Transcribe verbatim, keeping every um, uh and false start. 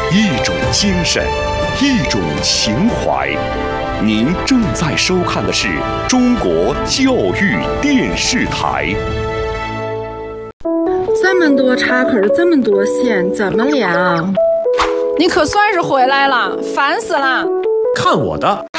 一种精神，一种情怀。您正在收看的是中国教育电视台。 这么多岔口，这么多线，怎么量？ 你可算是回来了，烦死了！ 看我的！